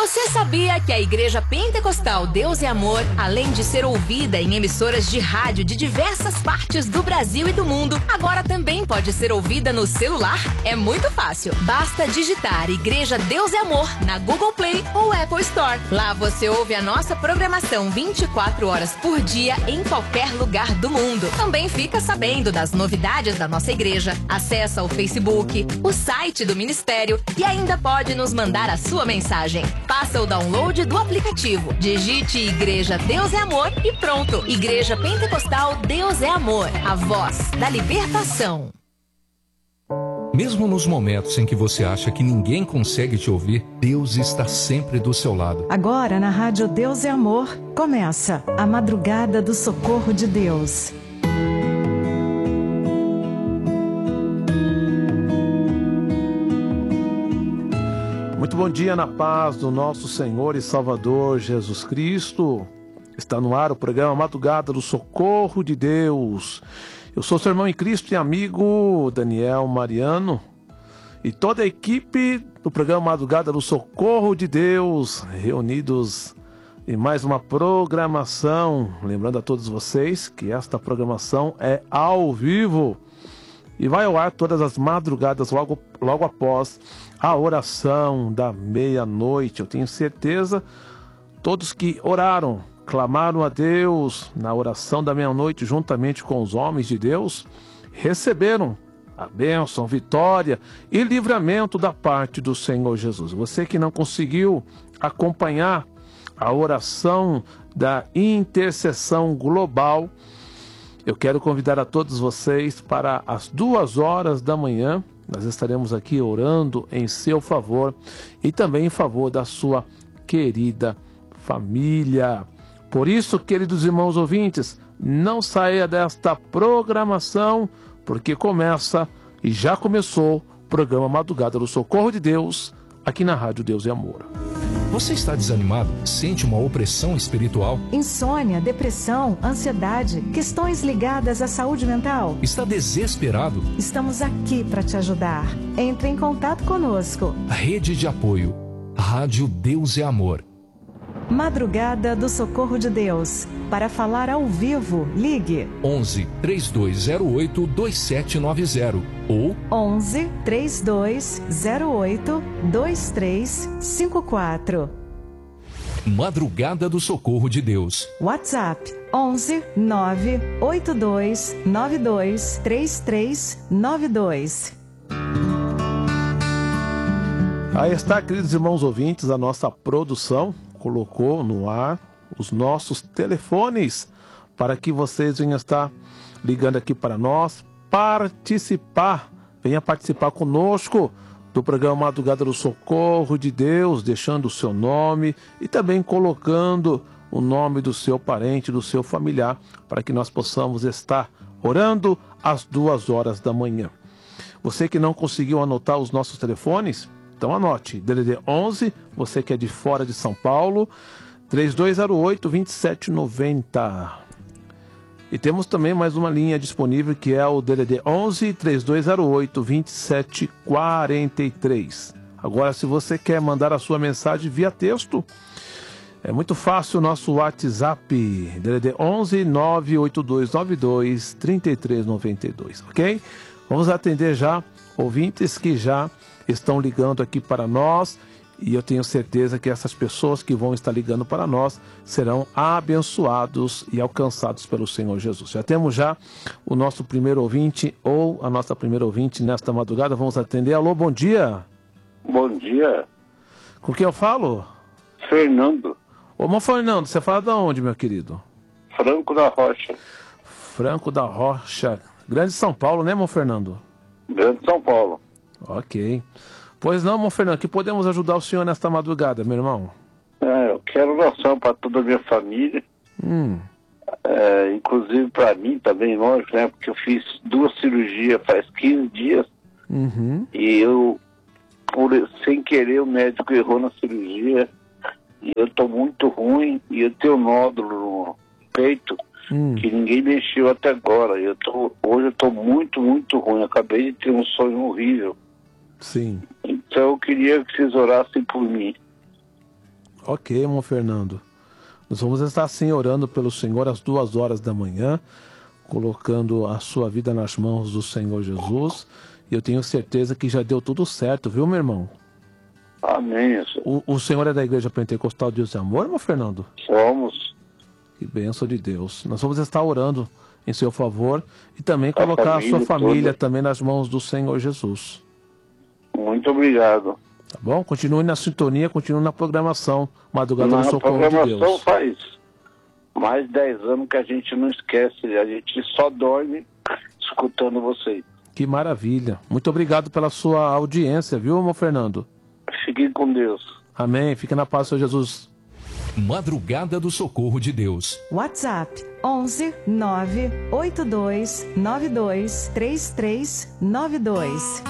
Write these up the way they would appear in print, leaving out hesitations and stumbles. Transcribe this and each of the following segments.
Você sabia que a Igreja Pentecostal Deus é Amor, além de ser ouvida em emissoras de rádio de diversas partes do Brasil e do mundo, agora também pode ser ouvida no celular? É muito fácil. Basta digitar Igreja Deus é Amor na Google Play ou Apple Store. Lá você ouve a nossa programação 24 horas por dia em qualquer lugar do mundo. Também fica sabendo das novidades da nossa igreja, acessa o Facebook, o site do ministério e ainda pode nos mandar a sua mensagem. Faça o download do aplicativo. Digite Igreja Deus é Amor e pronto. Igreja Pentecostal Deus é Amor. A voz da libertação. Mesmo nos momentos em que você acha que ninguém consegue te ouvir, Deus está sempre do seu lado. Agora na Rádio Deus é Amor, começa a Madrugada do Socorro de Deus. Muito bom dia na paz do nosso Senhor e Salvador Jesus Cristo. Está no ar o programa Madrugada do Socorro de Deus. Eu sou seu irmão em Cristo e amigo Daniel Mariano e toda a equipe do programa Madrugada do Socorro de Deus, reunidos em mais uma programação. Lembrando a todos vocês que esta programação é ao vivo e vai ao ar todas as madrugadas logo após a oração da meia-noite. Eu tenho certeza, todos que oraram, clamaram a Deus na oração da meia-noite juntamente com os homens de Deus, receberam a bênção, vitória e livramento da parte do Senhor Jesus. Você que não conseguiu acompanhar a oração da intercessão global, eu quero convidar a todos vocês para as 2h da manhã. Nós estaremos aqui orando em seu favor e também em favor da sua querida família. Por isso, queridos irmãos ouvintes, não saia desta programação, porque começa e já começou o programa Madrugada do Socorro de Deus, aqui na Rádio Deus é Amor. Você está desanimado? Sente uma opressão espiritual? Insônia, depressão, ansiedade, questões ligadas à saúde mental? Está desesperado? Estamos aqui para te ajudar. Entre em contato conosco. Rede de apoio. Rádio Deus é Amor. Madrugada do Socorro de Deus. Para falar ao vivo, ligue 11 3208 2790 ou 11 3208 2354. Madrugada do Socorro de Deus. WhatsApp 11 982 92 3392. Aí está, queridos irmãos ouvintes, a nossa produção colocou no ar os nossos telefones para que vocês venham estar ligando aqui para nós, venha participar conosco do programa Madrugada do Socorro de Deus, deixando o seu nome e também colocando o nome do seu parente, do seu familiar, para que nós possamos estar orando às 2h da manhã. Você que não conseguiu anotar os nossos telefones, então anote, DDD 11, você que é de fora de São Paulo, 3208-2790. E temos também mais uma linha disponível que é o DDD 11 3208-2743. Agora, se você quer mandar a sua mensagem via texto, é muito fácil o nosso WhatsApp, DDD 11 98292 3392, ok? Vamos atender já ouvintes que já estão ligando aqui para nós e eu tenho certeza que essas pessoas que vão estar ligando para nós serão abençoados e alcançados pelo Senhor Jesus. Já temos já o nosso primeiro ouvinte ou a nossa primeira ouvinte nesta madrugada. Vamos atender. Alô, bom dia. Bom dia. Com quem eu falo? Fernando. Ô, irmão Fernando, você fala de onde, meu querido? Franco da Rocha. Franco da Rocha. Grande São Paulo, né, irmão Fernando? Grande São Paulo. Ok. Pois não, irmão Fernando, que podemos ajudar o senhor nesta madrugada, meu irmão? Eu quero oração para toda a minha família. Inclusive para mim também, lógico, né? Porque eu fiz 2 cirurgias faz 15 dias. E eu, sem querer, o médico errou na cirurgia. E eu tô muito ruim. E eu tenho um nódulo no peito que ninguém mexeu até agora. Hoje eu tô muito, muito ruim. Eu acabei de ter um sonho horrível. Sim. Então eu queria que vocês orassem por mim. Ok, irmão Fernando. Nós vamos estar assim orando pelo Senhor às 2h da manhã, colocando a sua vida nas mãos do Senhor Jesus. E eu tenho certeza que já deu tudo certo, viu, meu irmão? Amém. O senhor é da Igreja Pentecostal Deus e Amor, irmão Fernando? Somos. Que bênção de Deus. Nós vamos estar orando em seu favor e também colocar a sua família também nas mãos do Senhor Jesus. Muito obrigado. Tá bom? Continue na sintonia, continue na programação Madrugada do Socorro de Deus. A programação faz mais de 10 anos que a gente não esquece, a gente só dorme escutando vocês. Que maravilha. Muito obrigado pela sua audiência, viu, irmão Fernando? Fiquem com Deus. Amém. Fique na paz do Senhor Jesus. Madrugada do Socorro de Deus. WhatsApp 11 982 92 3392.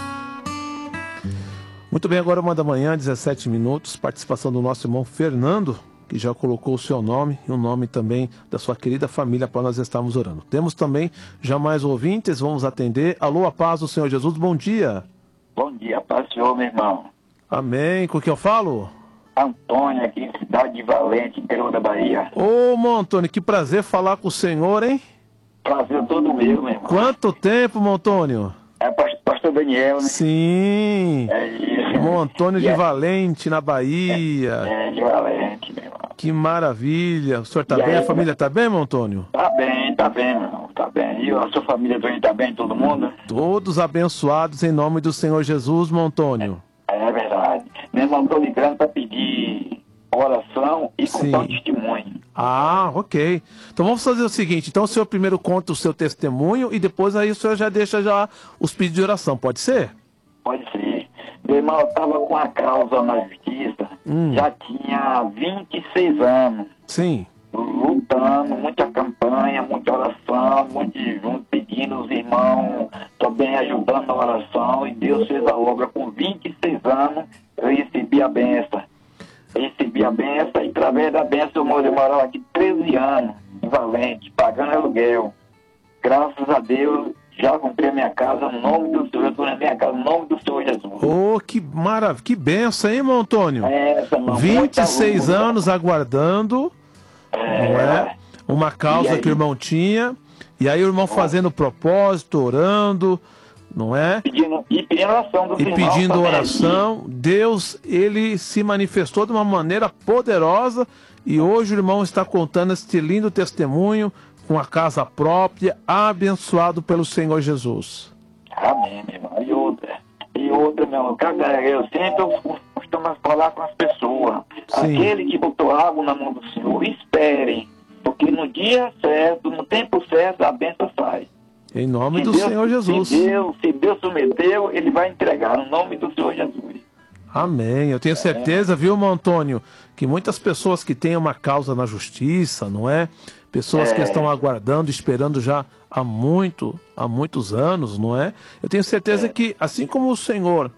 Muito bem, agora 1h, 17 minutos, participação do nosso irmão Fernando, que já colocou o seu nome e o nome também da sua querida família para nós estarmos orando. Temos também já mais ouvintes, vamos atender. Alô, a paz do Senhor Jesus, bom dia. Bom dia, paz do Senhor, meu irmão. Amém, com o que eu falo? Antônio, aqui, cidade de Valente, interior da Bahia. Ô, irmão Antônio, que prazer falar com o senhor, hein? Prazer todo meu, meu irmão. Quanto tempo, irmão Antônio? É pastor Daniel, né? Sim. É isso. Irmão Antônio de Valente, na Bahia. É, de Valente, meu irmão. Que maravilha. O senhor tá bem? A família tá bem, irmão Antônio? Tá bem, meu irmão. Tá bem. E a sua família também tá bem, todo mundo? Todos abençoados em nome do Senhor Jesus, irmão Antônio. É verdade. Meu irmão, tô ligando para pedir oração e contar um testemunho. Ah, ok. Então vamos fazer o seguinte, então o senhor primeiro conta o seu testemunho e depois aí o senhor já deixa já os pedidos de oração, pode ser? Pode ser. Meu irmão, eu tava com a causa na justiça, já tinha 26 anos. Sim. Lutando, muita campanha, muita oração, muito junto, pedindo os irmãos, também ajudando na oração, e Deus fez a obra. Com 26 anos, eu recebi a benção. E através da benção eu morava aqui 13 anos, em Valente, pagando aluguel. Graças a Deus, já comprei a minha casa no nome do Senhor, eu estou na minha casa no nome do Senhor Jesus. Oh, que maravilha, que benção, hein, irmão Antônio? Irmão, 26 anos aguardando, não é? Uma causa aí, que o irmão tinha, e aí o irmão fazendo propósito, orando, não é? Pedindo oração do e pedindo oração. Deus, ele se manifestou de uma maneira poderosa, e hoje o irmão está contando este lindo testemunho, com a casa própria, abençoado pelo Senhor Jesus. Amém, meu irmão. E outra, meu irmão, eu sempre costumo falar com as pessoas. Sim. Aquele que botou água na mão do Senhor, esperem, porque no dia certo, no tempo certo, a bênção sai. Em nome do Senhor Jesus. Se Deus prometeu, ele vai entregar, no nome do Senhor Jesus. Amém. Eu tenho certeza, viu, irmão Antônio, que muitas pessoas que têm uma causa na justiça, não é? Pessoas que estão aguardando, esperando já há muitos anos, não é? Eu tenho certeza que, assim como o Senhor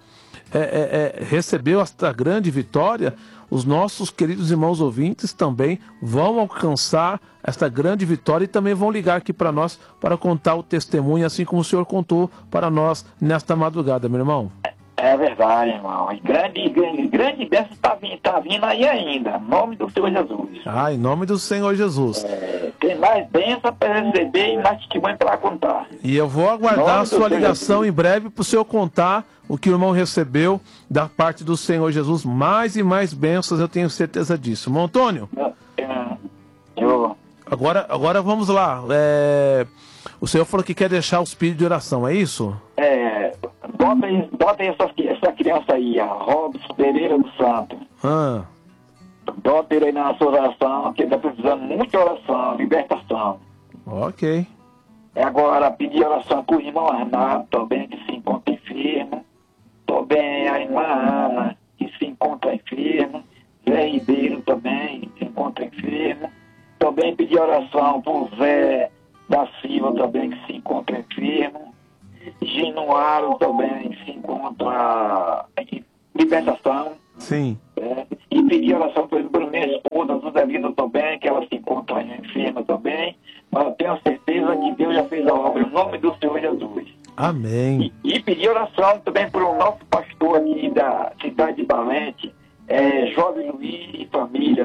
recebeu esta grande vitória, os nossos queridos irmãos ouvintes também vão alcançar esta grande vitória e também vão ligar aqui para nós para contar o testemunho, assim como o Senhor contou para nós nesta madrugada, meu irmão. É verdade, irmão. E grande bênção está vindo aí ainda. Em nome do Senhor Jesus. Ah, em nome do Senhor Jesus. Tem mais bênção para receber e mais testemunho para contar. E eu vou aguardar a sua ligação em breve para o senhor contar o que o irmão recebeu da parte do Senhor Jesus. Mais e mais bênçãos, eu tenho certeza disso. Irmão Antônio? Agora vamos lá. O senhor falou que quer deixar os pedidos de oração, é isso? Bota aí essa criança aí, a Robson Pereira do Santo. Bota ele aí na sua oração, que ele está precisando muito de oração, libertação. Ok. Agora, pedir oração com o irmão Arnaldo, também, que se encontra enfermo. Também a irmã Ana, que se encontra enferma. Zé Ribeiro também, se encontra enfermo. Também pedir oração para o Zé da Silva, também, que se encontra enfermo. Ginuaro também se encontra em libertação. Sim. E pedir oração por minha esposa, Zuzelina também, que ela se encontra enferma também. Mas eu tenho certeza que Deus já fez a obra em nome do Senhor Jesus. Amém. E pedir oração também para o nosso pastor aqui da cidade de Valente, Jovem Luiz e família.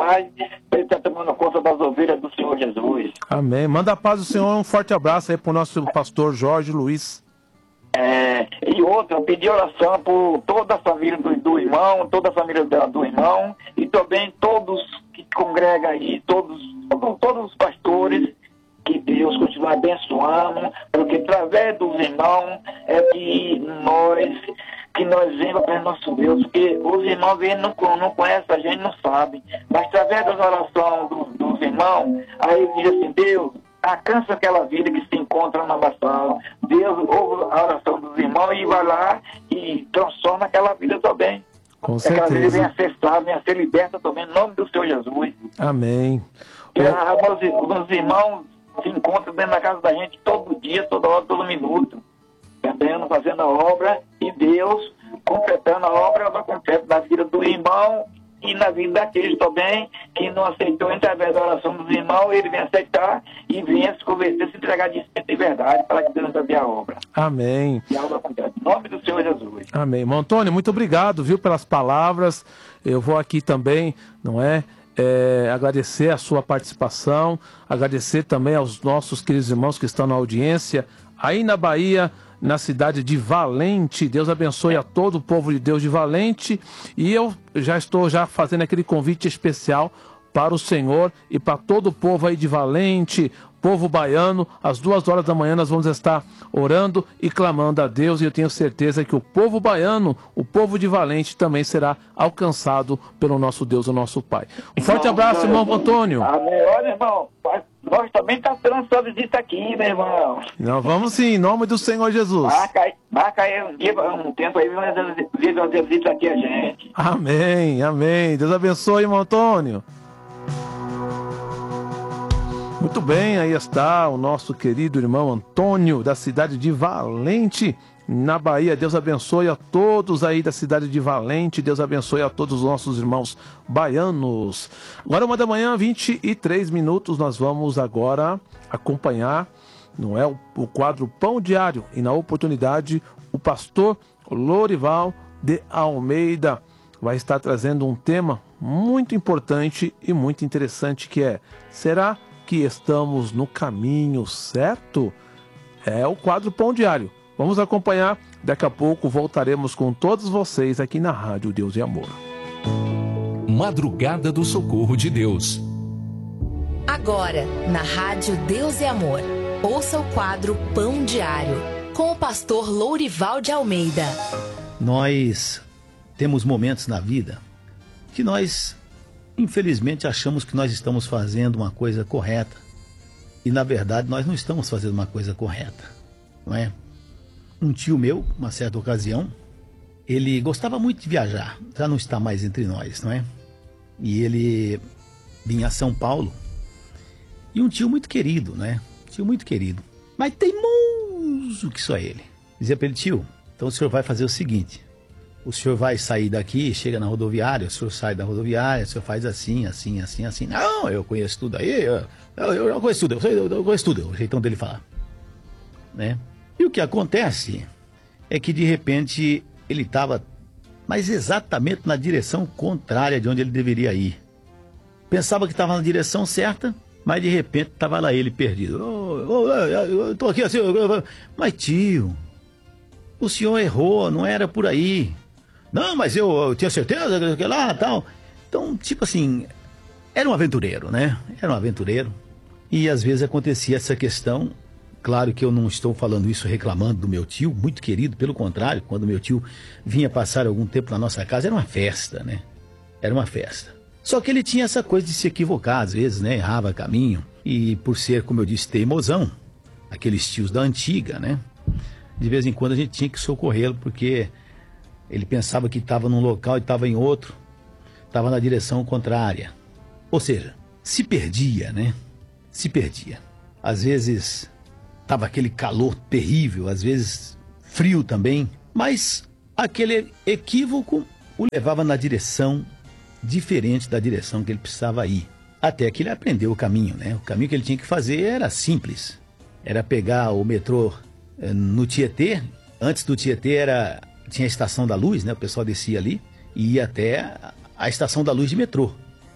mais, para ele estar tomando conta das ovelhas do Senhor Jesus. Amém. Manda a paz do Senhor, um forte abraço aí para o nosso pastor Jorge Luiz. E outra, eu pedi oração por toda a família do irmão, toda a família do irmão, e também todos que congregam aí, todos os pastores, que Deus continue abençoando, porque através dos irmãos é que nós vemos para o nosso Deus, porque os irmãos eles não conhecem a gente, não sabem, mas através das orações dos irmãos, aí ele diz assim, Deus, alcança aquela vida que se encontra na oração. Deus ouve a oração dos irmãos e vai lá e transforma aquela vida também. Com certeza. Aquela vida venha a ser salva, venha a ser liberta também, em nome do Senhor Jesus. Amém. Os irmãos se encontram dentro da casa da gente todo dia, toda hora, todo minuto. Também fazendo a obra e Deus completando a obra completa na vida do irmão e na vida daqueles também que não aceitou, através da oração dos irmãos, ele vem aceitar e venha se converter, se entregar de espírito e verdade para que Deus fazer a obra. Amém. E a obra completa. Em nome do Senhor Jesus. Amém. Irmão Antônio, muito obrigado, viu, pelas palavras. Eu vou aqui também, agradecer a sua participação, agradecer também aos nossos queridos irmãos que estão na audiência, aí na Bahia, na cidade de Valente. Deus abençoe a todo o povo de Deus de Valente. E eu já estou fazendo aquele convite especial para o Senhor e para todo o povo aí de Valente, povo baiano. Às 2h da manhã nós vamos estar orando e clamando a Deus, e eu tenho certeza que o povo baiano, o povo de Valente também será alcançado pelo nosso Deus, o nosso Pai. Um forte abraço, irmão Antônio. Amém. Olha, irmão, nós também estamos esperando sua visita aqui, meu irmão. Nós vamos sim, em nome do Senhor Jesus. Marca aí um tempo aí, fazer visita aqui a gente. Amém, amém. Deus abençoe, irmão Antônio. Muito bem, aí está o nosso querido irmão Antônio, da cidade de Valente, na Bahia. Deus abençoe a todos aí da cidade de Valente. Deus abençoe a todos os nossos irmãos baianos. Agora 1h23, nós vamos agora acompanhar, o quadro Pão Diário. E na oportunidade, o pastor Lorival de Almeida vai estar trazendo um tema muito importante e muito interessante, que é: será que estamos no caminho certo? É o quadro Pão Diário. Vamos acompanhar, daqui a pouco voltaremos com todos vocês aqui na Rádio Deus e Amor. Madrugada do Socorro de Deus. Agora, na Rádio Deus e Amor, ouça o quadro Pão Diário, com o pastor Lourival de Almeida. Nós temos momentos na vida que nós, infelizmente, achamos que nós estamos fazendo uma coisa correta. E, na verdade, nós não estamos fazendo uma coisa correta, não é? Um tio meu, uma certa ocasião, ele gostava muito de viajar. Já não está mais entre nós, não é? E ele vinha a São Paulo. E um tio muito querido, né? Tio muito querido. Mas teimoso que só ele. Dizia para ele: tio, então o senhor vai fazer o seguinte: o senhor vai sair daqui, chega na rodoviária, o senhor sai da rodoviária, o senhor faz assim, assim, assim, assim. Não, eu conheço tudo aí, eu conheço tudo, eu conheço tudo, o jeitão dele falar, né? E o que acontece é que, de repente, ele estava, mas exatamente na direção contrária de onde ele deveria ir. Pensava que estava na direção certa, mas de repente estava lá ele perdido. Eu estou aqui assim, mas tio, o senhor errou, não era por aí. Não, mas eu tinha certeza que lá tal. Então, tipo assim, era um aventureiro, né? Era um aventureiro. E às vezes acontecia essa questão. Claro que eu não estou falando isso reclamando do meu tio, muito querido, pelo contrário, quando meu tio vinha passar algum tempo na nossa casa, era uma festa, né? Era uma festa. Só que ele tinha essa coisa de se equivocar, às vezes, né? Errava caminho. E por ser, como eu disse, teimosão, aqueles tios da antiga, né? De vez em quando a gente tinha que socorrê-lo, porque ele pensava que estava num local e estava em outro, estava na direção contrária. Ou seja, se perdia, né? Se perdia. Às vezes estava aquele calor terrível, às vezes frio também, mas aquele equívoco o levava na direção diferente da direção que ele precisava ir. Até que ele aprendeu o caminho, né? O caminho que ele tinha que fazer era simples. Era pegar o metrô no Tietê. Antes do Tietê tinha a Estação da Luz, né? O pessoal descia ali e ia até a Estação da Luz de metrô.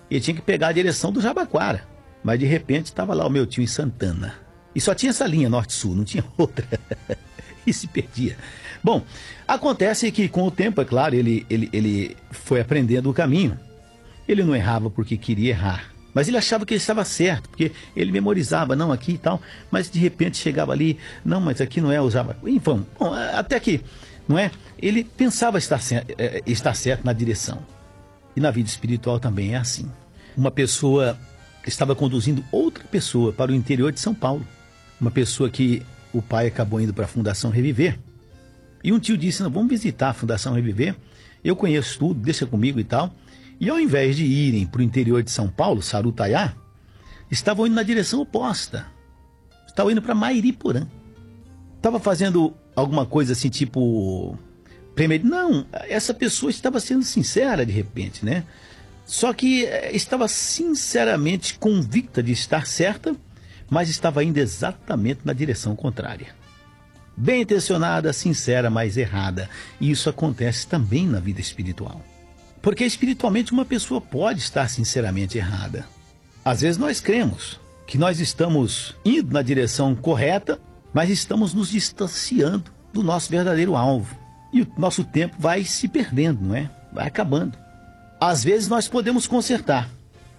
Ele tinha que pegar a direção do Jabaquara. Mas de repente estava lá o meu tio em Santana. E só tinha essa linha norte-sul, não tinha outra. E se perdia. Bom, acontece que com o tempo, é claro, ele foi aprendendo o caminho. Ele não errava porque queria errar. Mas ele achava que ele estava certo, porque ele memorizava, não, aqui e tal. Mas de repente chegava ali, não, mas aqui não é o Jabaquara. Enfim, bom, até que, não é? Ele pensava estar certo na direção. E na vida espiritual também é assim. Uma pessoa estava conduzindo outra pessoa para o interior de São Paulo. Uma pessoa que o pai acabou indo para a Fundação Reviver. E um tio disse, não, vamos visitar a Fundação Reviver. Eu conheço tudo, deixa comigo e tal. E ao invés de irem para o interior de São Paulo, Sarutaiá, estavam indo na direção oposta. Estavam indo para Mairiporã. Estava fazendo alguma coisa assim, tipo... Não, essa pessoa estava sendo sincera de repente, né? Só que estava sinceramente convicta de estar certa, mas estava indo exatamente na direção contrária. Bem intencionada, sincera, mas errada. E isso acontece também na vida espiritual. Porque espiritualmente uma pessoa pode estar sinceramente errada. Às vezes nós cremos que nós estamos indo na direção correta, mas estamos nos distanciando do nosso verdadeiro alvo. E o nosso tempo vai se perdendo, não é? Vai acabando. Às vezes nós podemos consertar,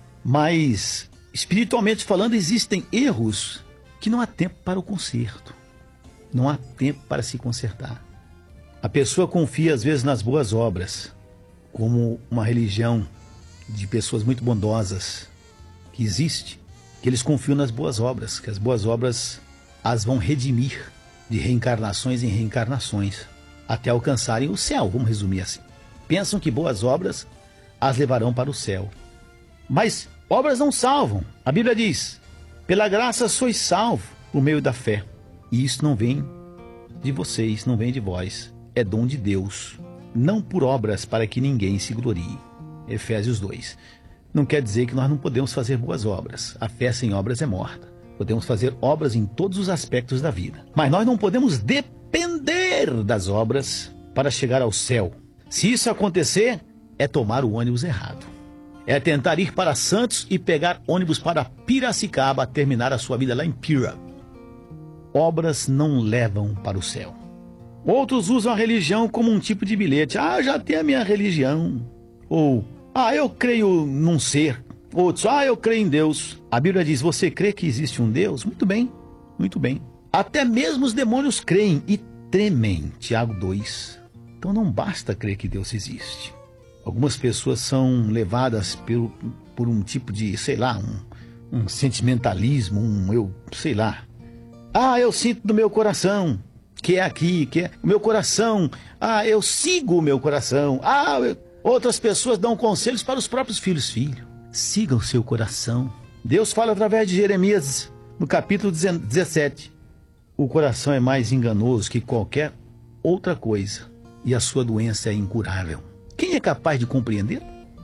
mas espiritualmente falando existem erros que não há tempo para o conserto. Não há tempo para se consertar. A pessoa confia às vezes nas boas obras, como uma religião de pessoas muito bondosas que existe, que eles confiam nas boas obras, que as boas obras as vão redimir de reencarnações em reencarnações, até alcançarem o céu, vamos resumir assim. Pensam que boas obras as levarão para o céu. Mas obras não salvam. A Bíblia diz, pela graça sois salvo por meio da fé. E isso não vem de vocês, não vem de vós. É dom de Deus. Não por obras para que ninguém se glorie. Efésios 2. Não quer dizer que nós não podemos fazer boas obras. A fé sem obras é morta. Podemos fazer obras em todos os aspectos da vida. Mas nós não podemos depender das obras para chegar ao céu. Se isso acontecer, é tomar o ônibus errado. É tentar ir para Santos e pegar ônibus para Piracicaba, terminar a sua vida lá em Pira. Obras não levam para o céu. Outros usam a religião como um tipo de bilhete. Ah, já tenho a minha religião. Ou, eu creio num ser. Outros, eu creio em Deus. A Bíblia diz, você crê que existe um Deus? Muito bem, muito bem. Até mesmo os demônios creem e tremem. Tiago 2. Então não basta crer que Deus existe. Algumas pessoas são levadas por um tipo de, um sentimentalismo, eu sinto no meu coração, que é aqui, que é o meu coração. Eu sigo o meu coração. Outras pessoas dão conselhos para os próprios filhos. Filho, siga o seu coração. Deus fala através de Jeremias, no capítulo 17. O coração é mais enganoso que qualquer outra coisa, e a sua doença é incurável. Quem é capaz de compreender?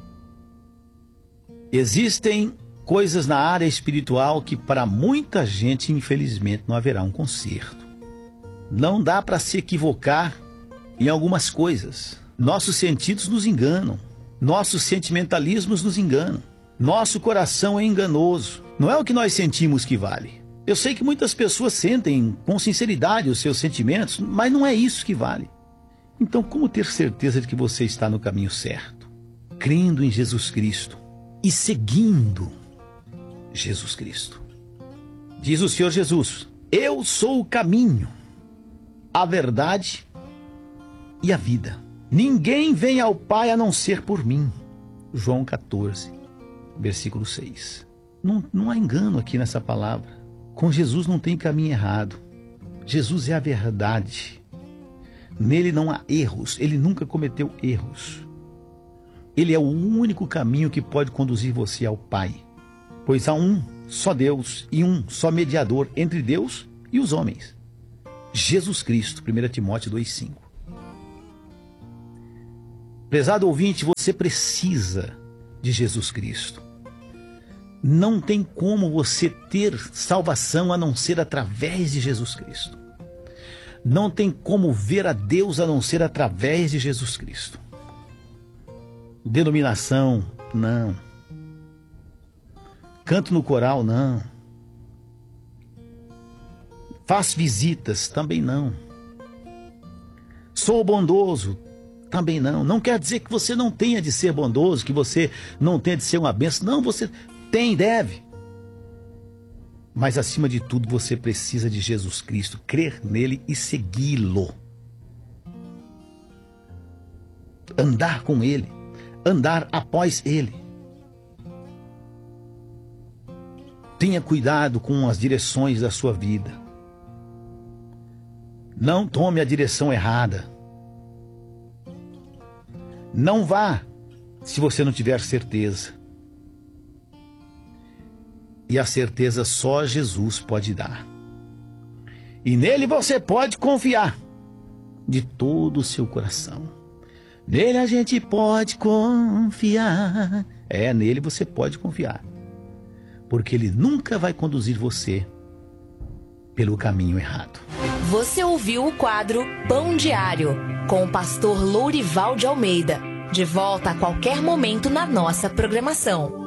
Existem coisas na área espiritual que para muita gente, infelizmente, não haverá um conserto. Não dá para se equivocar em algumas coisas. Nossos sentidos nos enganam. Nossos sentimentalismos nos enganam. Nosso coração é enganoso. Não é o que nós sentimos que vale. Eu sei que muitas pessoas sentem com sinceridade os seus sentimentos, mas não é isso que vale. Então, como ter certeza de que você está no caminho certo? Crendo em Jesus Cristo e seguindo Jesus Cristo. Diz o Senhor Jesus, eu sou o caminho, a verdade e a vida. Ninguém vem ao Pai a não ser por mim. João 14, versículo 6. Não há engano aqui nessa palavra. Com Jesus não tem caminho errado. Jesus é a verdade. Nele não há erros, ele nunca cometeu erros. Ele é o único caminho que pode conduzir você ao Pai, pois há um só Deus e um só mediador entre Deus e os homens, Jesus Cristo. 1 Timóteo 2,5. Prezado ouvinte, você precisa de Jesus Cristo. Não tem como você ter salvação a não ser através de Jesus Cristo. Não tem como ver a Deus a não ser através de Jesus Cristo. Denominação, não. Canto no coral, não. Faço visitas, também não. Sou bondoso, também não. Não quer dizer que você não tenha de ser bondoso, que você não tenha de ser uma bênção. Não, você tem, deve. Mas acima de tudo, você precisa de Jesus Cristo, crer nele e segui-lo. Andar com ele, andar após ele. Tenha cuidado com as direções da sua vida. Não tome a direção errada. Não vá se você não tiver certeza. E a certeza só Jesus pode dar. E nele você pode confiar de todo o seu coração. Nele a gente pode confiar. Nele você pode confiar. Porque ele nunca vai conduzir você pelo caminho errado. Você ouviu o quadro Pão Diário, com o pastor Lourival de Almeida. De volta a qualquer momento na nossa programação.